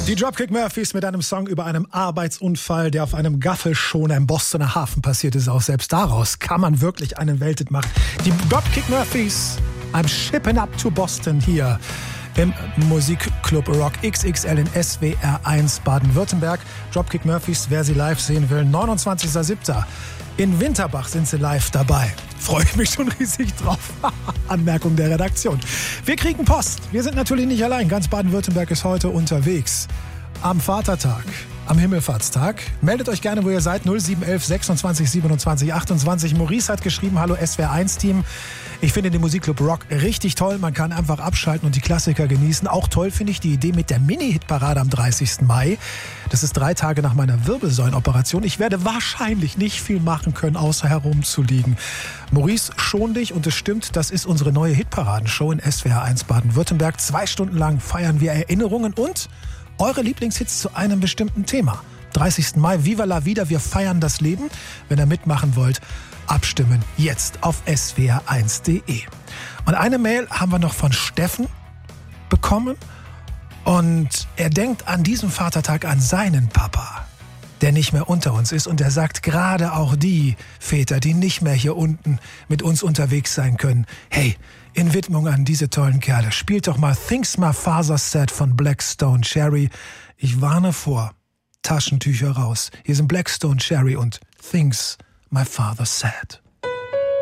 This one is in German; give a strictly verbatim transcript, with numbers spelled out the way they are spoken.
Die Dropkick Murphys mit einem Song über einen Arbeitsunfall, der auf einem Gaffelschoner im Bostoner Hafen passiert ist. Auch selbst daraus kann man wirklich einen Welthit machen. Die Dropkick Murphys, I'm shipping up to Boston hier im Musikclub Rock X X L in S W R eins Baden-Württemberg. Dropkick Murphys, wer sie live sehen will, neunundzwanzigster siebter In Winterbach sind sie live dabei. Freue ich mich schon riesig drauf. Anmerkung der Redaktion. Wir kriegen Post. Wir sind natürlich nicht allein. Ganz Baden-Württemberg ist heute unterwegs. Am Vatertag, am Himmelfahrtstag. Meldet euch gerne, wo ihr seid. null sieben elf sechsundzwanzig siebenundzwanzig achtundzwanzig. Maurice hat geschrieben, hallo S W R eins Team. Ich finde den Musikclub Rock richtig toll. Man kann einfach abschalten und die Klassiker genießen. Auch toll finde ich die Idee mit der Mini-Hitparade am dreißigsten Mai. Das ist drei Tage nach meiner Wirbelsäulenoperation. Ich werde wahrscheinlich nicht viel machen können, außer herumzuliegen. Maurice, schon dich, und es stimmt, das ist unsere neue Hitparadenshow in S W R eins Baden-Württemberg. Zwei Stunden lang feiern wir Erinnerungen und eure Lieblingshits zu einem bestimmten Thema. dreißigsten Mai, Viva la Vida, wir feiern das Leben. Wenn ihr mitmachen wollt, abstimmen jetzt auf S W R eins punkt de. Und eine Mail haben wir noch von Steffen bekommen. Und er denkt an diesem Vatertag an seinen Papa, der nicht mehr unter uns ist. Und er sagt, gerade auch die Väter, die nicht mehr hier unten mit uns unterwegs sein können, hey, in Widmung an diese tollen Kerle, spielt doch mal Things My Father Said von Blackstone Cherry. Ich warne vor, Taschentücher raus. Hier sind Blackstone Cherry und Things My Father Said.